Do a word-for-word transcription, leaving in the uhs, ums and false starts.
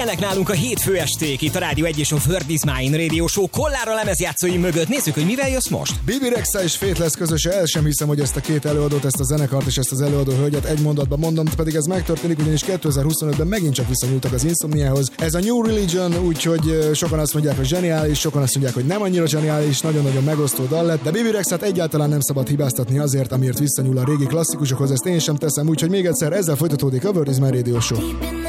Ennek nálunk a hétfő esték itt a Rádió egy és a World is Mine Radio Show Kollára lemezjátszói mögött. Nézzük, hogy mivel jössz most. Bibi Rexha és Fate lesz közös, el sem hiszem, hogy ezt a két előadót, ezt a zenekart és ezt az előadó hölgyet egy mondatban mondom, pedig ez megtörténik, ugyanis kétezer-huszonötben megint csak visszanyúltak az Insomniához. Ez a New Religion, úgyhogy sokan azt mondják, hogy zseniális, sokan azt mondják, hogy nem annyira zseniális, nagyon-nagyon megosztó dal lett, de Bibi Rexhát egyáltalán nem szabad hibáztatni azért, amiért visszanyúl a régi klasszikusokhoz, ezt én sem teszem, úgyhogy még egyszer ezzel folytatódik a World is Mine Radio Show.